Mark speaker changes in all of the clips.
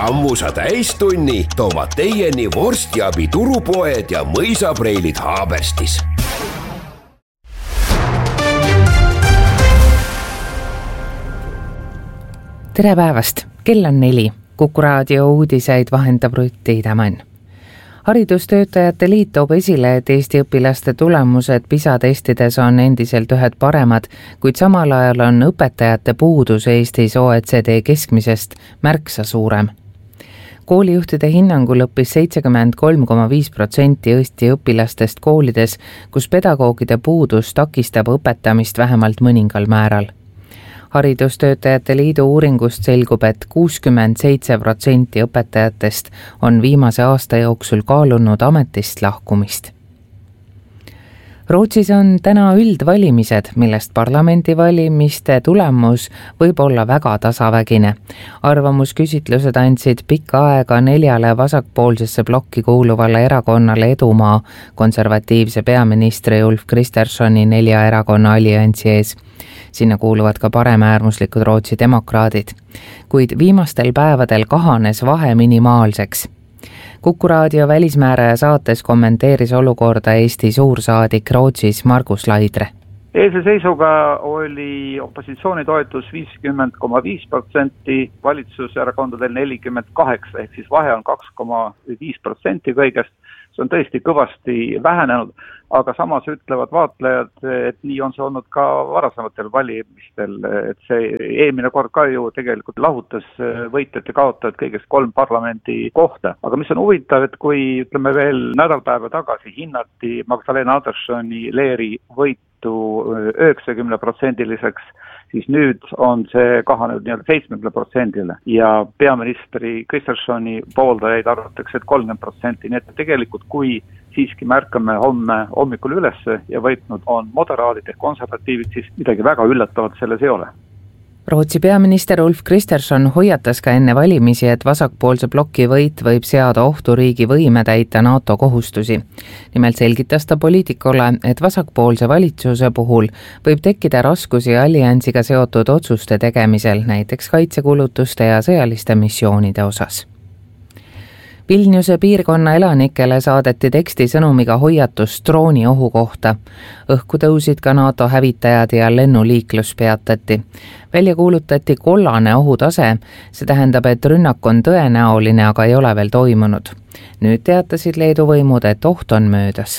Speaker 1: Sammusa täistunni toovad teieni vorstiabi turupoed ja mõisapreilid Haaberstis.
Speaker 2: Tere päevast! Kell on 4. Kuku raadio uudiseid vahendab Rutt Tiidemann. Haridustöötajate liit toob esile, et Eesti õpilaste tulemused PISA-testides on endiselt ühed paremad, kuid samal ajal on õpetajate puudus Eestis OECD keskmisest märksa suurem. Koolijuhtide hinnangul õppis 73,5% Eesti õpilastest koolides, kus pedagoogide puudus takistab õpetamist vähemalt mõningal määral. Haridustöötajate liidu uuringust selgub, et 67% õpetajatest on viimase aasta jooksul kaalunud ametist lahkumist. Rootsis on täna üldvalimised, millest parlamendivalimiste tulemus võib olla väga tasavägine. Arvamusküsitlused andsid pikka aega 4 vasakpoolsesse blokki kuuluvale erakonnale Edumaa konservatiivse peaministri Ulf Kristerssoni 4 erakonna alliansi ees. Sinna kuuluvad ka paremäärmuslikud Rootsi demokraadid, kuid viimastel päevadel kahanes vahe minimaalseks. Kuku raadio välismääraja saates kommenteeris olukorda Eesti suursaadik Rootsis Margus Laidre.
Speaker 3: Eilse seisuga oli opositsiooni toetus 50,5%, valitsuserakondadel 48%, ehk siis vahe on 2,5% kõigest. See on tõesti kõvasti vähenenud, aga samas ütlevad vaatlejad, et nii on see olnud ka varasematel valimistel, et see eelmine kord ka ju tegelikult lahutas võitjad ja kaotajad kõigest 3 parlamendi kohta. Aga mis on huvitav, et kui ütleme veel nädalpäeva tagasi hinnati Magdalena Anderssoni Leeri võitu 90%-liseks, siis nüüd on see kahanenud 70%-le ja peaministri Kristerssoni pooldajaid arvatakse, et 30%, nii et tegelikult kui siiski märkame homme hommikul ülesse ja võitnud on moderaadid ja konservatiivid, siis midagi väga üllatavat selles ei ole.
Speaker 2: Rootsi peaminister Ulf Kristersson hoiatas ka enne valimisi, et vasakpoolse bloki võit võib seada ohtu riigi võime täita NATO kohustusi. Nimelt selgitas ta poliitikule, et vasakpoolse valitsuse puhul võib tekkida raskusi alliansiga seotud otsuste tegemisel, näiteks kaitsekulutuste ja sõjaliste missioonide osas. Vilniuse piirkonna elanikele saadeti teksti sõnumiga hoiatus drooni ohu kohta. Õhku tõusid ka NATO hävitajad ja lennuliiklus peatati. Välja kuulutati kollane ohutase, see tähendab, et rünnak on tõenäoline, aga ei ole veel toimunud. Nüüd teatasid Leedu võimud, et oht on möödas.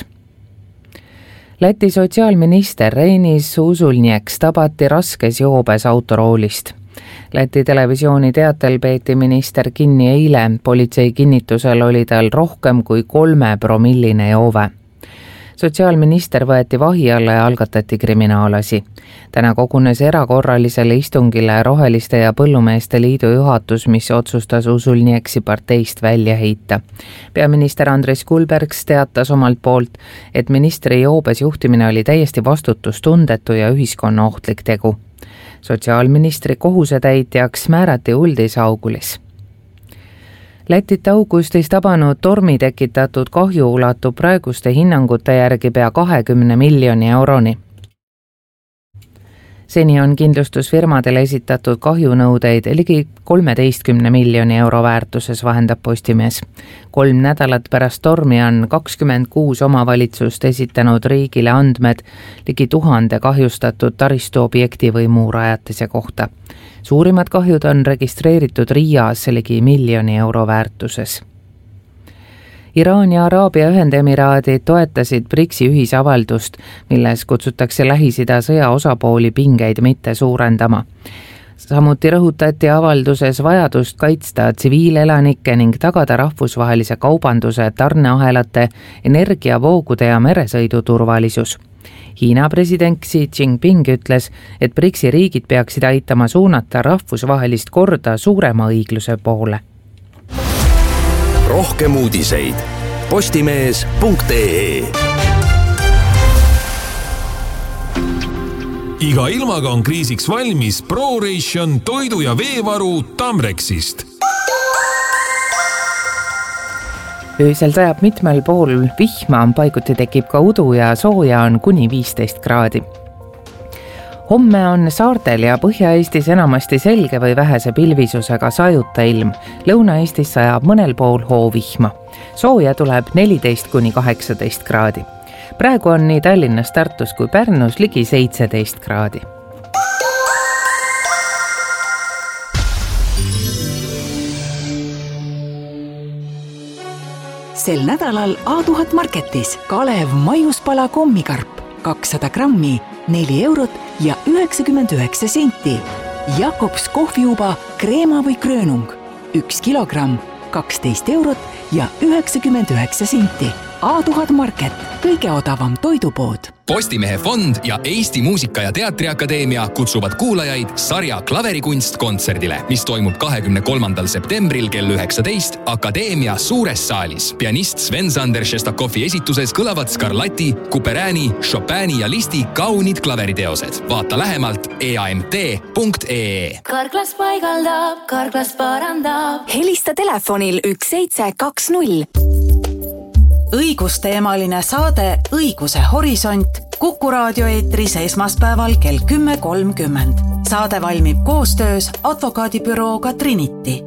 Speaker 2: Läti sotsiaalminister Reinis Usulnieks tabati raskes joobes autoroolist. Läti televisiooni teatel peeti minister kinni eile, politsei kinnitusel oli tal rohkem kui 3-promilline joove. Sotsiaalminister võeti vahi alla ja algatati kriminaalasi. Täna kogunes erakorralisele istungile Roheliste ja Põllumeeste liidu juhatus, mis otsustas Usulnieksi parteist välja heita. Peaminister Andres Kulbergs teatas omalt poolt, et ministri joobes juhtimine oli täiesti vastutustundetu ja ühiskonna ohtlik tegu. Sotsiaalministri kohusetäitjaks määrati Uldis Augulis. Lätit augustis tabanud tormi tekitatud kahju ulatub praeguste hinnangute järgi pea 20 miljoni euroni. Seni on kindlustusfirmadele esitatud kahjunõudeid ligi 13 miljoni euro väärtuses, vahendab Postimees. 3 nädalat pärast tormi on 26 omavalitsust esitanud riigile andmed ligi 1000 kahjustatud taristuobjekti või muu rajatise kohta. Suurimad kahjud on registreeritud Riias ligi 1 miljoni euro väärtuses. Iraan ja Araabia Ühendemiraadid toetasid BRICS-i ühisavaldust, milles kutsutakse Lähis-Ida sõja osapooli pingeid mitte suurendama. Samuti rõhutati avalduses vajadust kaitsta tsiviilelanikke ning tagada rahvusvahelise kaubanduse, tarneahelate, energiavoogude ja meresõidu turvalisus. Hiina president Xi Jinping ütles, et BRICS-i riigid peaksid aitama suunata rahvusvahelist korda suurema õigluse poole.
Speaker 1: Rohkem uudiseid postimees.ee.
Speaker 4: Iga ilmaga on kriisiks valmis ProRation toidu- ja veevaru Tamrexist.
Speaker 2: Öösel sajab mitmel pool vihma, paiguti tekib ka udu ja sooja on kuni 15 kraadi. Homme on saartel ja Põhja-Eestis enamasti selge või vähese pilvisusega sajuta ilm. Lõuna-Eestis sajab mõnel pool hoovihma. Sooja tuleb 14–18 kraadi. Praegu on nii Tallinnas, Tartus kui Pärnus ligi 17 kraadi.
Speaker 5: Sel nädalal A1000 Marketis Kalev maiuspala kommikarp 200 grammi 4 eurot ja 99 senti. Jakobs kohviuba kreema või kröönung 1 kilogramm 12 eurot ja 99 senti. A1000 Market, kõige odavam toidupood.
Speaker 6: Postimehe fond ja Eesti Muusika- ja Teatriakadeemia kutsuvad kuulajaid sarja Klaverikunst kontserdile, mis toimub 23. septembril kell 19 Akadeemia suures saalis. Pianist Sven-Sander Šestakovi esituses kõlavad Scarlatti, Couperini, Chopini ja Listi kaunid klaveriteosed. Vaata lähemalt eamt.ee.
Speaker 7: Karklas paigaldab, Karklas parandab.
Speaker 5: Helista telefonil 1720. Õigusteemaline saade Õiguse horisont Kuku raadio eetris esmaspäeval kell 10.30. Saade valmib koostöös advokaadibürooga Trinity.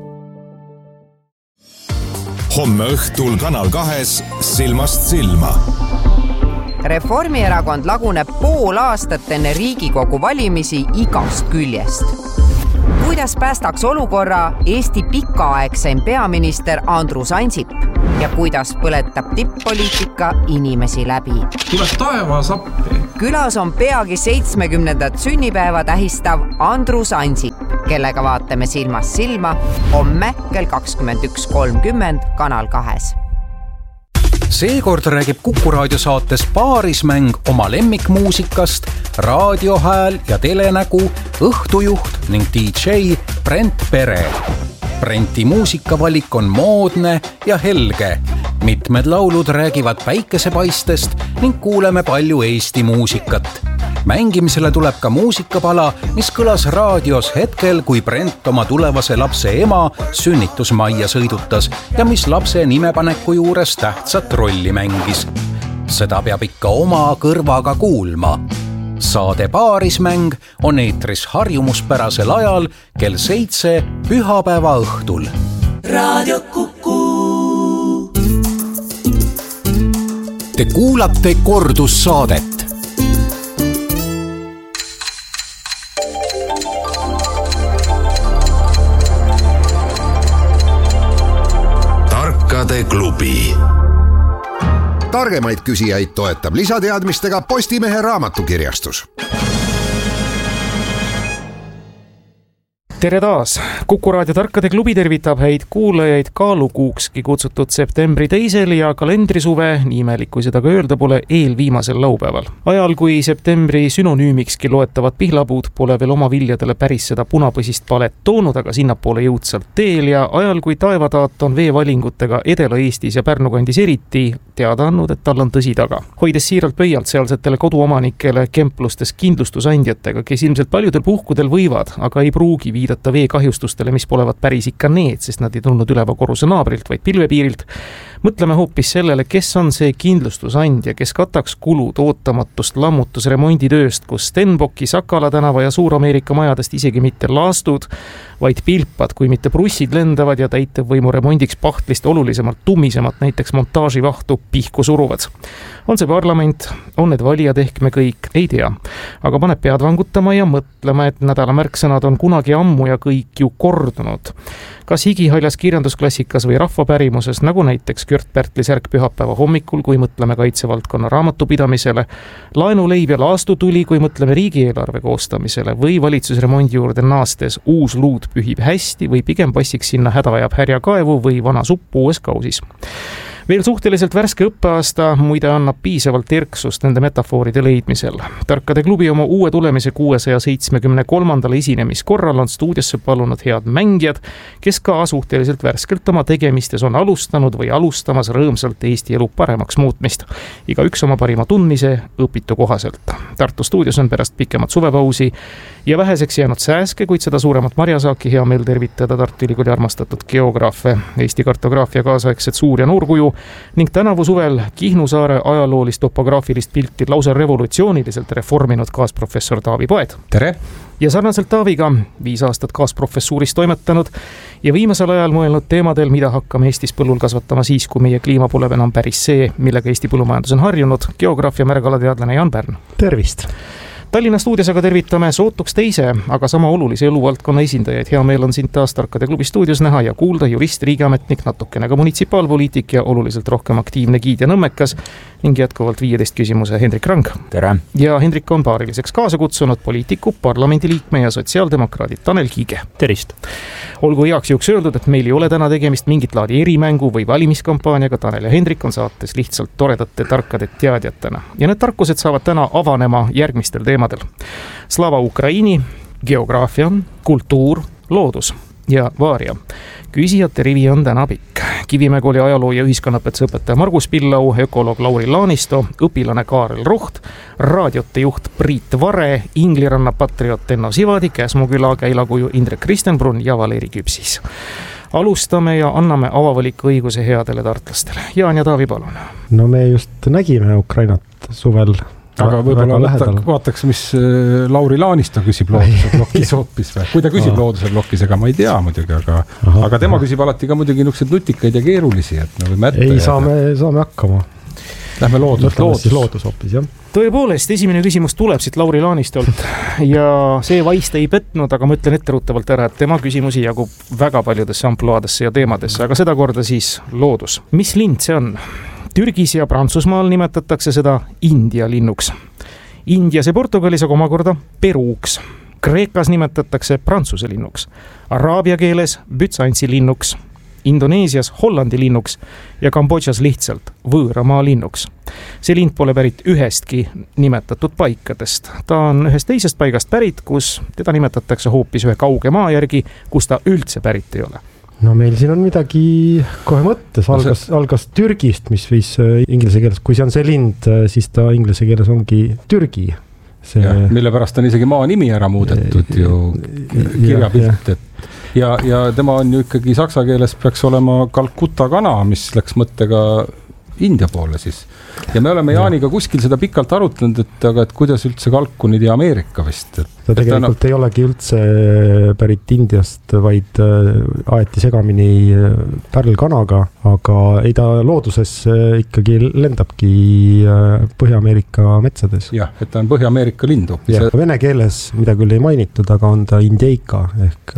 Speaker 8: Homme õhtul Kanal 2 Silmast silma.
Speaker 9: Reformierakond laguneb pool aastat enne Riigikogu valimisi igast küljest. Kuidas päästaks olukorra Eesti pikaaegseim peaminister Andrus Ansip ja kuidas põletab tipp-poliitika inimesi läbi.
Speaker 10: Tuleb taevas appi.
Speaker 9: Külas on peagi 70. sünnipäeva tähistav Andrus Ansip, kellega vaatame silmast silma homme kell 21.30 Kanal 2.
Speaker 11: Seekord räägib Kuku raadiosaates Paarismäng oma lemmikmuusikast, raadiohääl ja telenägu, õhtujuht ning DJ Brent Pere. Brenti muusikavalik on moodne ja helge. Mitmed laulud räägivad päikesepaistest ning kuuleme palju Eesti muusikat. Mängimisele tuleb ka muusikapala, mis kõlas raadios hetkel, kui Brent oma tulevase lapse ema sünnitusmajja sõidutas ja mis lapse nimepaneku juures tähtsat rolli mängis. Seda peab ikka oma kõrvaga kuulma. Saade Paarismäng on eetris harjumuspärasel ajal kell 7 pühapäeva õhtul.
Speaker 7: Raadio Kuku.
Speaker 8: Te kuulate kordussaadet. Tarkade klubi. Targemaid küsijaid toetab lisateadmistega Postimehe raamatukirjastus.
Speaker 10: Tere taas! Kuku raadio Tarkade klubi tervitab häid kuulajaid kaalukuukski kutsutud septembri 2. ja kalendrisuve, nii imelik kui seda ka öelda pole, eelviimasel laupäeval. Ajal, kui septembri sünonüümikski loetavad pihlapuud pole veel oma viljadele päris seda punapõsist palet toonud, aga sinnapoole jõudsalt teel ja ajal, kui taevataat on veevalingutega Edela-Eestis ja Pärnu kandis eriti teada andnud, et tal on tõsi taga. Hoides siiralt pöialt sealsetele koduomanikele kemplustes kindlustusandjatega, kes ilmselt paljudel puhkudel võivad, aga ei pruugi viidata veekahjustustele, mis polevad päris ikka need, sest nad ei tulnud üleva korruse naabrilt, vaid pilvepiirilt. Mõtleme hoopis sellele, kes on see kindlustusandja, kes kataks kulud ootamatust lammutusremonditööst, kus Stenbocki, Sakala tänava ja Suur-Ameerika majadest isegi mitte laastud, vaid pilpad, kui mitte prussid lendavad ja täitevvõimu remondiks pahtlist olulisemalt tummisemat, näiteks montaaživahtu pihku suruvad. On see parlament, on need valijad ehk me kõik, ei tea. Aga paneb pead vangutama ja mõtlema, et nädala märksõnad on kunagi ammu ja kõik ju kordunud. Kas higihaljas kirjandusklassikas või rahvapärimuses, nagu näiteks Kört Pärtli särk pühapäeva hommikul, kui mõtleme kaitsevaldkonna raamatupidamisele, laenuleib ja laastutuli, kui mõtleme riigieelarve koostamisele või valitsusremondi juurde naastes uus luud pühib hästi või pigem passiks sinna häda ajab härja kaevu või vana suppu uues kausis. Veel suhteliselt värske õppeaasta muide annab piisavalt erksust nende metafooride leidmisel. Tarkade klubi oma uue tulemise 673. esinemiskorral on stuudiosse palunud head mängijad, kes ka suhteliselt värskelt oma tegemistes on alustanud või alustamas rõõmsalt Eesti elu paremaks muutmist. Iga üks oma parima tundmise õpitu kohaselt. Tartu stuudios on pärast pikemat suvepausi ja väheseks jäänud sääske, kuid seda suuremat marjasaaki hea meel tervitada Tartu Ülikooli armastatud geograafe, Eesti kartograafia kaasaegset suur- ja noorkuju ning tänavu suvel Kihnu saare ajaloolist topograafilist pilti lausa revolutsiooniliselt reforminud kaasprofessor Taavi Poed.
Speaker 11: Tere!
Speaker 10: Ja sarnaselt Taaviga 5 aastat kaasprofessuuris toimetanud ja viimasel ajal mõelnud teemadel, mida hakkame Eestis põllul kasvatama siis, kui meie kliima pole enam päris see, millega Eesti põllumajandus on harjunud, geograafia märgalateadlane Jaan Pärn.
Speaker 12: Tervist!
Speaker 10: Tallinna stuudios aga tervitame sootuks teise, aga sama olulise eluvaldkonna esindajaid. Hea meel on sind taas Tarkade klubi stuudios näha ja kuulda jurist, riigiametnik, natukene ka munitsipaalpoliitik ja oluliselt rohkem aktiivne giid ja nõmmekas ning jätkuvalt 15 küsimuse Hendrik Rang.
Speaker 13: Tere!
Speaker 10: Ja Hendrik on paariliseks kaasa kutsunud poliitiku, parlamendiliikme ja sotsiaaldemokraadid Tanel Kiige.
Speaker 12: Tervist!
Speaker 10: Olgu heaks juhuks öeldud, et meil ei ole täna tegemist mingit laadi erimängu või valimiskampaaniaga. Tanel ja Hendrik on saates lihtsalt toredate tarkade teadjatena. Ja need tarkused saavad täna avanema järgmistel teemadel. Slava Ukraini, geograafia, kultuur, loodus ja vaaria. Küsijate rivi on täna pikk. Kivimäe kooli ajaloo- ja ühiskonnapetsa õpetaja Margus Pillau, ökoloog Lauri Laanisto, õpilane Kaarel Roht, raadiote juht Priit Vare, Ingliranna patriot Enno Sivadi, Käsmuküla käilakuju Indrek Kristenbrunn ja Valeri Küpsis. Alustame ja anname avavaliku õiguse headele tartlastele. Jaan ja Taavi, palun.
Speaker 12: No me just nägime Ukrainat suvel.
Speaker 14: Aga võib-olla vaataks, mis Lauri Laanisto küsib looduse blokis hoopis või. Kui ta küsib looduse blokis, ega ma ei tea muidugi, aga tema küsib alati ka muidugi niisugused nutikaid ja keerulisi, et me võime ette.
Speaker 12: Ei, saame hakkama.
Speaker 14: Lähme loodus
Speaker 12: hoopis, jah.
Speaker 10: Tõepoolest, esimene küsimus tuleb siit Lauri Laanistolt ja see vaist ei petnud, aga ma ütlen etteruttavalt ära, et tema küsimusi jagub väga paljudesse ampluaadesse ja teemadesse, aga seda korda siis loodus. Mis lind see on? Türgis ja Prantsusmaal nimetatakse seda India linnuks. Indias ja Portugalis aga omakorda Peruuks. Kreekas nimetatakse Prantsuse linnuks. Araabia keeles Bütsantsi linnuks. Indoneesias Hollandi linnuks ja Kambodžas lihtsalt võõramaa linnuks. See lind pole pärit ühestki nimetatud paikadest. Ta on ühest teisest paigast pärit, kus teda nimetatakse hoopis ühe kauge maa järgi, kus ta üldse pärit ei ole.
Speaker 12: No meil siin on midagi kohe mõttes, algas Türgist, mis viis inglise keeles, kui see on see lind, siis ta inglise keeles ongi Türgi.
Speaker 14: Mille pärast on isegi maa nimi ära muudetud ju kirjapilt, ja tema on ju ikkagi saksa keeles peaks olema Calcutta kana, mis läks mõttega India poole siis. Ja me oleme Jaaniga kuskil seda pikalt arutanud, et kuidas üldse kalkunid ja Ameerika vist.
Speaker 12: Ta tegelikult ei olegi üldse pärit Indiast, vaid aeti segamini pärlkanaga, aga ei ta looduses ikkagi lendabki Põhja-Ameerika metsades.
Speaker 14: Jah, et ta on Põhja-Ameerika lindu.
Speaker 12: Vene keeles, mida küll ei mainitud, aga on ta Indeika ehk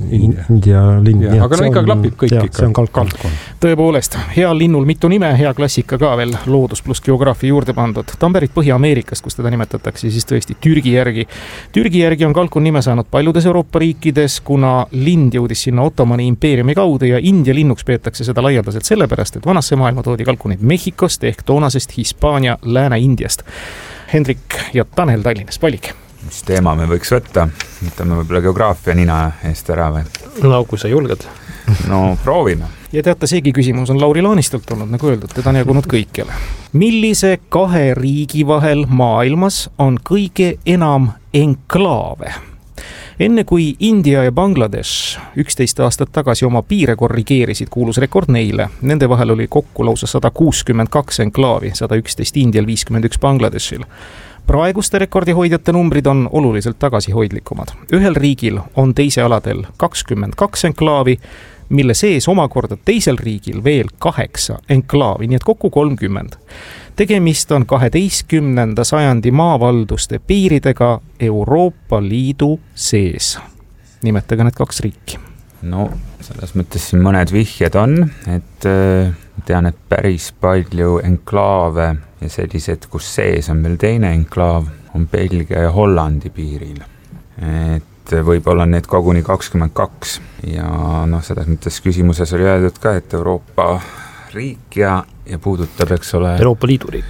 Speaker 12: India lind.
Speaker 14: Aga no ikka klapib kõik ikka.
Speaker 12: See on kalkun.
Speaker 10: Tõepoolest, hea linnul mitu nime, hea klassika ka veel loodus pluss geograafia juurde pandud. Ta on pärit Põhja-Ameerikast, kus teda nimetatakse siis tõesti Türgi järgi. Türgi järgi on kalkun nime saanud paljudes Euroopa riikides, kuna lind jõudis sinna Ottomani impeeriumi kaudu ja India linnuks peetakse seda laialdaselt sellepärast, et vanasse maailma toodi kalkunid Mehhikost ehk toonasest Hispaania Lääne-Indiast. Hendrik ja Tanel Tallinnas, valige.
Speaker 13: Mis teema me võiks võtta? Võtame võib-olla geograafia nina eest ära või?
Speaker 15: No kui sa julged.
Speaker 13: No proovime.
Speaker 10: Ja teate, seegi küsimus on Lauri Laanistolt olnud, nagu öeldud, teda on jagunud kõikjale. Millise 2 riigi vahel maailmas on kõige enam enklaave? Enne kui India ja Bangladesh 11 aastat tagasi oma piire korrigeerisid, kuulus rekord neile. Nende vahel oli kokku lausa 162 enklaavi, 111 Indial, 51 Bangladeshil. Praeguste rekordihoidjate numbrid on oluliselt tagasihoidlikumad. Ühel riigil on teise aladel 22 enklaavi, mille sees omakorda teisel riigil veel 8 enklaavi, nii et kokku 30. Tegemist on 12. sajandi maavalduste piiridega Euroopa Liidu sees. Nimetage need 2 riiki.
Speaker 13: No, selles mõttes siin mõned vihjed on, et tean, et päris palju enklaave ja sellised, kus sees on veel teine enklaav, on Belgia ja Hollandi piiril. Et võib-olla need koguni 22 ja selles mõttes küsimuses oli öeldud ka, et Euroopa riik ja puudutab, eks ole,
Speaker 15: Euroopa Liidu riik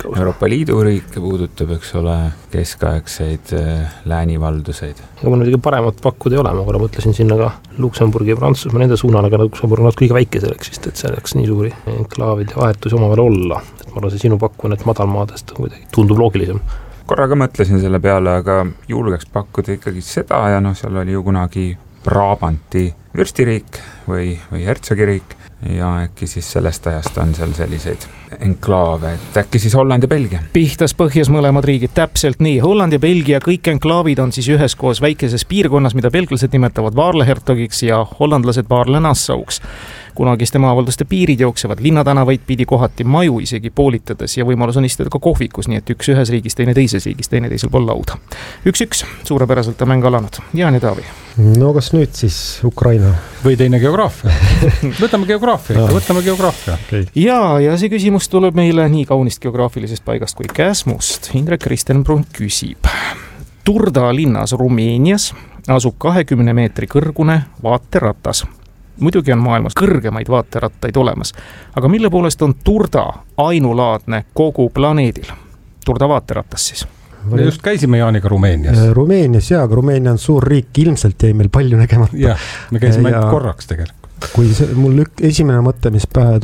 Speaker 13: ja puudutab, eks ole, keskaegseid läänivalduseid.
Speaker 15: Ja ma nüüd paremat pakkuda ei ole, ma korra mõtlesin sinna ka Luksemburgi ja Prantsusmaa nende suunal, aga Luksemburg on kõige väike selleks, sest et selleks nii suuri enklaavide vahetusi omavahel olla. Et ma arvan, see sinu pakku need madalmaadest kuidagi tundub loogilisem.
Speaker 13: Korraga mõtlesin selle peale, aga julgeks pakkuda ikkagi seda ja seal oli ju kunagi Brabanti vürstiriik või hertsogiriik. ja äkki siis sellest ajast on seal selliseid enklaave, et äkki siis Holland ja Belgia.
Speaker 10: Pihtas põhjas mõlemad riigid, täpselt nii. Holland ja Belgia, kõik enklaavid on siis üheskoos väikeses piirkonnas, mida belglased nimetavad Vaarle-Hertogiks ja hollandlased Vaarle-Nassauks. Kunagiste maavalduste piirid jooksevad linnatänavaid pidi, kohati maju isegi poolitades ja võimalus on istuda ka kohvikus, nii et üks ühes riigis, teine teises riigis, teine teisel pool lauda. 1-1, suurepäraselt on mäng alanud. Jaan ja Taavi.
Speaker 12: No kas nüüd siis Ukraina?
Speaker 14: Või teine geograafia? Võtame geograafia.
Speaker 12: Okay.
Speaker 10: Ja see küsimus tuleb meile nii kaunist geograafilisest paigast kui Käsmust. Indrek Kristenbrun küsib. Turda linnas Rumeenias asub 20 meetri kõrgune vaateratas. Muidugi on maailmas kõrgemaid vaaterattaid olemas, aga mille poolest on Turda ainulaadne kogu planeedil? Turda vaateratas siis.
Speaker 14: Me just käisime Jaaniga Rumeenias.
Speaker 12: Rumeenias, aga Rumeenia on suur riik, ilmselt jäi meil palju nägemata.
Speaker 14: Jah, me käisime korraks tegelikult.
Speaker 12: Kui mul esimene mõte, mis pähe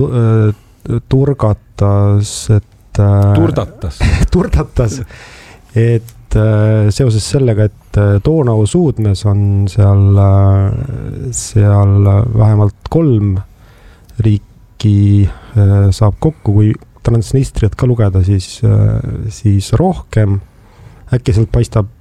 Speaker 12: turdatas, et seoses sellega, et Donau suudmes on seal vähemalt 3 riiki saab kokku, kui Transnistriat ka lugeda, siis rohkem. Äkki sealt paistab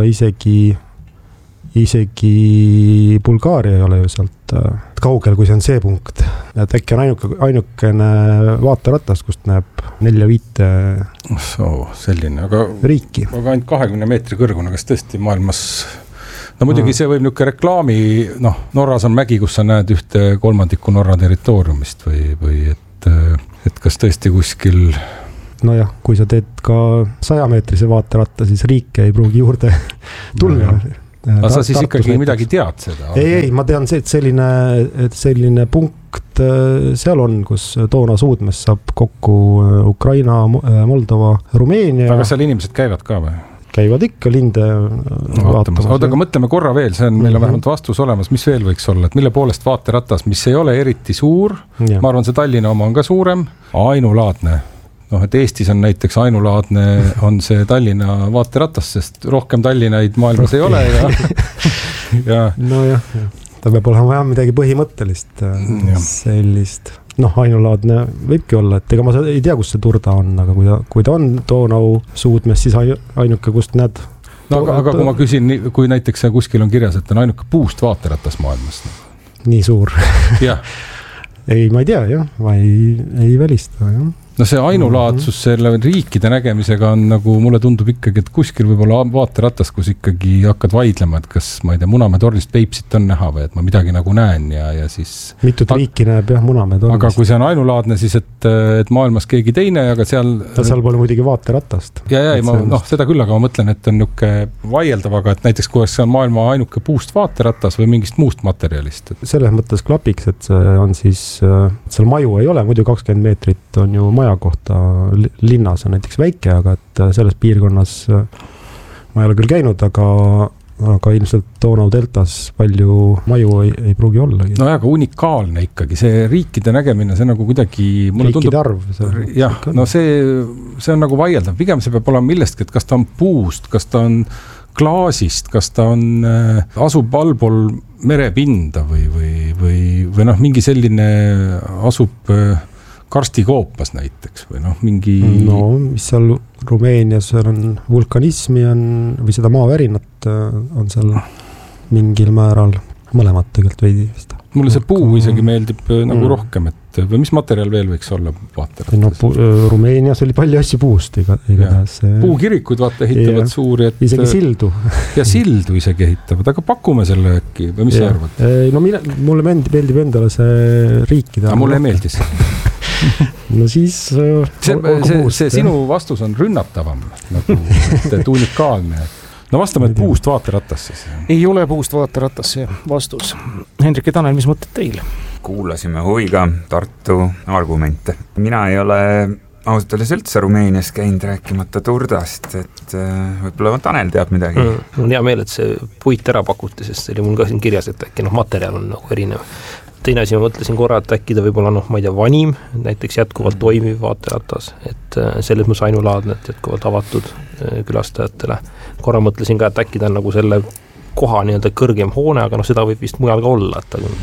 Speaker 12: isegi Bulgaaria ei ole ju sealt kaugel, kui see on see punkt. Et äkki on ainukene vaateratas, kust näeb 4-5
Speaker 14: selline,
Speaker 12: riiki.
Speaker 14: Aga ainult 20 meetri kõrgune, kas tõesti maailmas... No muidugi see võib niisugune reklaami, Norras on mägi, kus sa näed 1/3 Norra territooriumist või et kas tõesti kuskil...
Speaker 12: Nojah, kui sa teed ka 100-meetrise vaateratta, siis riike ei pruugi juurde tulla.
Speaker 14: Aga sa siis ikkagi midagi tead seda?
Speaker 12: Ei, ma tean see, et selline punkt seal on, kus Donau suudmes saab kokku Ukraina, Moldova, Rumeenia.
Speaker 14: Aga seal inimesed käivad ka või?
Speaker 12: Käivad ikka linde vaatamas.
Speaker 14: Aga mõtleme korra veel, meil on vähemalt vastus olemas, mis veel võiks olla, et mille poolest vaateratas, mis ei ole eriti suur, ma arvan, see Tallinna oma on ka suurem, ainulaadne. Et Eestis on näiteks ainulaadne on see Tallinna vaateratas, sest rohkem Tallinnaid maailmas ei ole ja...
Speaker 12: Nojah, ta peab olema midagi põhimõttelist sellist. Ainulaadne võibki olla, et ega ma ei tea, kus see Turda on, aga kui ta on Donau suudmes, siis ainuke, kust näed...
Speaker 14: Aga kui ma küsin, kui näiteks kuskil on kirjas, et on ainuke puust vaateratas maailmas.
Speaker 12: Nii suur.
Speaker 14: Jah.
Speaker 12: Ei, ma ei tea, jah. Ma ei välista, jah.
Speaker 14: No see ainulaadsus selle riikide nägemisega on nagu, mulle tundub ikkagi, et kuskil võib-olla vaateratas, kus ikkagi hakkad vaidlema, et kas, ma ei tea, Munamäe tornist Peipsit on näha või et ma midagi nagu näen ja siis...
Speaker 12: Mitut riiki näeb, jah, Munamäe tornist.
Speaker 14: Aga kui see on ainulaadne, siis et maailmas keegi teine, aga seal...
Speaker 12: Seal pole muidugi vaateratast.
Speaker 14: Seda küll, aga ma mõtlen, et on niisugune vaieldav, aga et näiteks kui see on maailma ainuke puust vaateratas või mingist muust materjalist.
Speaker 12: Selles mõttes klapiks, et see on siis... Seal maju ei ole, muidu 20 meetrit on ju maja kohta linnas on näiteks väike, aga et selles piirkonnas ma ei ole küll käinud, aga ilmselt Donau deltas palju maju ei pruugi ollagi.
Speaker 14: No aga unikaalne ikkagi, see riikide nägemine, see nagu kuidagi...
Speaker 12: Riikide arv.
Speaker 14: Jah, see on nagu vaieldav, pigem see peab olema millestki, et kas ta on puust, kas ta on klaasist, kas ta on, asub allpool merepinda või mingi selline asub... karstikoopas näiteks või mingi...
Speaker 12: mis seal Rumeenias on vulkanismi või seda maavärinat on seal mingil määral mõlemad tegelikult veidi vist.
Speaker 14: Mulle see puu isegi meeldib nagu rohkem, või mis materjal veel võiks olla vaateratas?
Speaker 12: Rumeenias oli palju asju puust igatahes.
Speaker 14: Puukirikud ehitavad suuri.
Speaker 12: Isegi sildu.
Speaker 14: Ja sildu isegi ehitavad, aga pakume selle äkki, või mis sa arvad?
Speaker 12: Mulle meeldib endale see riikide.
Speaker 14: Aga mulle ei meeldis.
Speaker 12: No siis...
Speaker 14: See sinu vastus on rünnatavam, nagu unikaalne. No vastame, et puust vaateratas siis.
Speaker 10: Ei ole puust vaateratas see vastus. Hendrik ja Tanel, mis mõtted teil?
Speaker 13: Kuulasime huviga Tartu argumente. Mina ei ole ausalt öeldes üldse Rumeenias käinud rääkimata Turdast, et võib-olla Tanel teab midagi.
Speaker 15: Mul on hea meel, et see puit ära pakuti, sest see oli mul ka siin kirjas, et äkki materjal on nagu erinev. Teine asi, ma mõtlesin korra, et äkki ta võib-olla, ma ei tea, vanim, näiteks jätkuvalt toimiv vaateratas, et selles mõttes ainulaadne, et jätkuvalt avatud külastajatele. Korra mõtlesin ka, et äkki ta on nagu selle koha nii-öelda kõrgem hoone, aga seda võib vist mujal ka olla,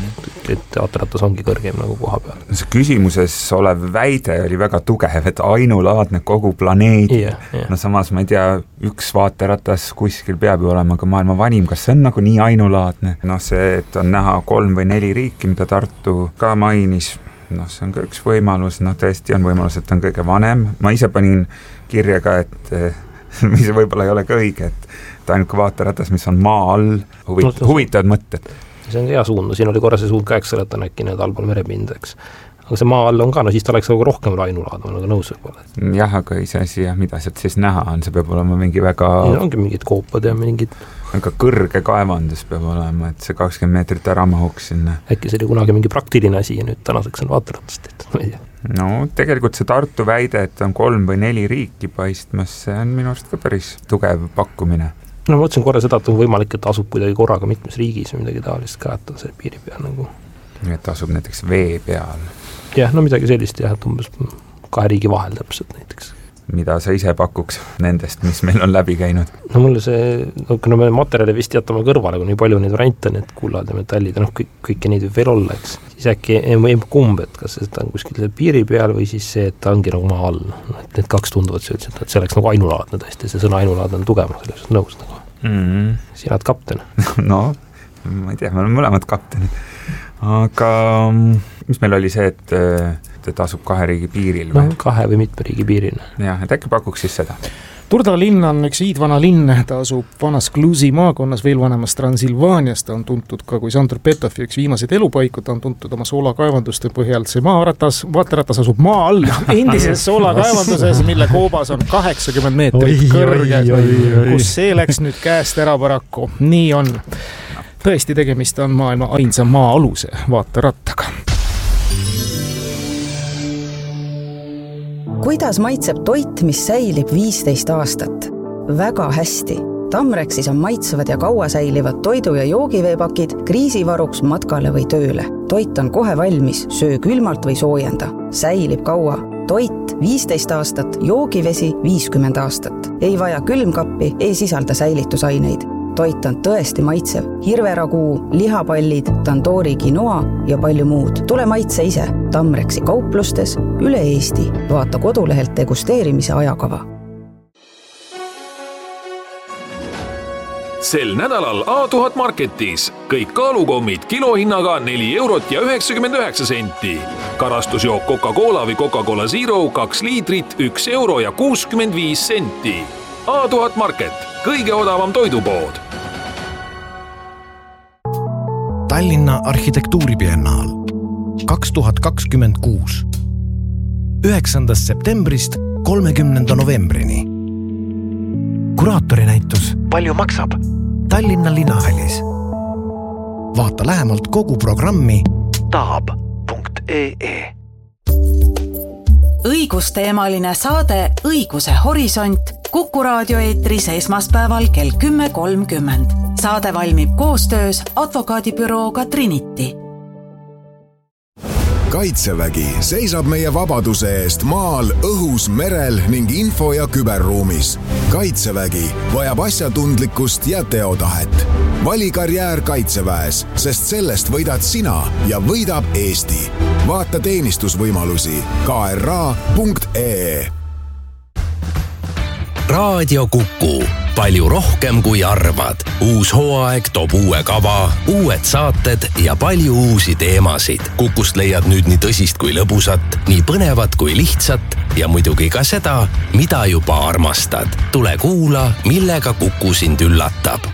Speaker 15: et teaterratas ongi kõrgem nagu koha peal.
Speaker 13: See küsimuses olev väide oli väga tugev, et ainulaadne kogu planeedi. No samas ma ei tea, üks vaateratas kuskil peab ju olema ka maailma vanim, kas see on nagu nii ainulaadne? See, et on näha 3 või 4 riiki, mida Tartu ka mainis, see on ka üks võimalus, tõesti on võimalus, et on kõige vanem. Ma ise panin kirja ka, et mis võib-olla ei ole ka õige, et ainuke vaateratas, mis on maa all, huvitavad mõtted.
Speaker 15: See on hea suund, siin oli korra see suund ka, eks selle, et on äkki need allpool merepind, eks. Aga see maa all on ka, siis ta oleks nagu rohkem ainulaad, ma nagu nõus võib-olla.
Speaker 13: Jah, aga ise asi, mida sealt siis näha on, see peab olema mingi väga...
Speaker 15: ongi mingid koopad ja mingid...
Speaker 13: Väga kõrge kaevandus peab olema, et see 20 meetrit ära mahuks sinna.
Speaker 15: Äkki see oli kunagi mingi praktiline asi ja nüüd tänaseks on vaaterattast tehtud, ma ei tea.
Speaker 13: No tegelikult see Tartu väide, et on 3 või 4 riiki paistmas, see on minu arust ka päris tugev pakkumine.
Speaker 15: No ma mõtlesin korra seda, et on võimalik, et asub kuidagi korraga mitmes riigis või midagi taolist ka, et on see piiri peal nagu.
Speaker 13: Et asub näiteks vee peal.
Speaker 15: Jah, no midagi sellist jah, et umbes 2 riigi vahel täpselt näiteks.
Speaker 13: Mida sa ise pakuks nendest, mis meil on läbi käinud?
Speaker 15: No mulle see, no me materjali vist jätame kõrvale, kui nii palju neid variante, need kullad ja metallid ja kõiki neid võib veel olla, eks. Siis äkki kumb, et kas seda on kuskil piiri peal või siis see, et ta ongi nagu maa all. Need 2 tunduvad see, et see oleks nagu ainulaadne tõesti, see sõna ainulaadne on tugev, selles nõus nagu. Sina oled kapten.
Speaker 13: No, ma ei tea, me oleme mõlemad kaptenid. Aga mis meil oli see, et asub 2 riigi piiril?
Speaker 15: No 2 või mitme riigi piiril.
Speaker 13: Jah, et äkki pakuks siis seda.
Speaker 10: Turda linn on üks hiidvana linn, ta asub vanas Klusi maakonnas, veel vanemas Transilvaanias, ta on tuntud ka kui Sandor Petofi üks viimaseid elupaiku, ta on tuntud oma soolakaevanduste põhjal, see vaateratas asub maa all, endises soolakaevanduses, mille koobas on 80 meetrit kõrge, kus see läks nüüd käest ära paraku, nii on. Tõesti tegemist on maailma ainsa maa-aluse vaaterattaga.
Speaker 16: Kuidas maitseb toit, mis säilib 15 aastat? Väga hästi. Tamrexis on maitsevad ja kaua säilivad toidu- ja joogiveepakid kriisivaruks matkale või tööle. Toit on kohe valmis, söö külmalt või soojenda. Säilib kaua. Toit 15 aastat, joogivesi 50 aastat. Ei vaja külmkappi, ei sisalda säilitusaineid. Toit on tõesti maitsev. Hirveraguu, lihapallid, tandoori quinoa ja palju muud. Tule maitse ise. Tamrexi kauplustes üle Eesti. Vaata kodulehelt degusteerimise ajakava.
Speaker 4: Sel nädalal A1000 Marketis kõik kaalukommid kilohinnaga 4 eurot ja 99 senti. Karastusjook Coca-Cola või Coca-Cola Zero 2 liitrit 1 euro ja 65 senti. A1000 Market, kõige odavam toidupood.
Speaker 17: Tallinna arhitektuuribiennaal 2026. 9. septembrist 30. novembrini. Kuraatori-näitus Palju maksab? Tallinna Linnahallis. Vaata lähemalt kogu programmi taab.ee.
Speaker 18: Õigusteemaline saade Õiguse horisont Kuku raadio eetris esmaspäeval kell 10.30. Saade valmib koostöös advokaadibürooga Trinity.
Speaker 8: Kaitsevägi seisab meie vabaduse eest maal, õhus, merel ning info- ja küberruumis. Kaitsevägi vajab asjatundlikkust ja teotahet. Vali karjäär Kaitseväes, sest sellest võidad sina ja võidab Eesti. Vaata teenistusvõimalusi kra.ee.
Speaker 19: Raadio Kuku. Palju rohkem kui arvad. Uus hooaeg toob uue kava, uued saated ja palju uusi teemasid. Kukust leiad nüüd nii tõsist kui lõbusat, nii põnevat kui lihtsat ja muidugi ka seda, mida juba armastad. Tule kuula, millega Kuku sind üllatab.